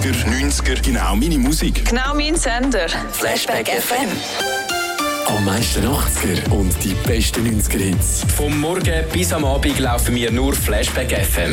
80er, 90er, genau meine Musik. Genau mein Sender. Flashback FM. Am meisten 80er und die besten 90er-Hits. Vom Morgen bis am Abend laufen wir nur Flashback FM.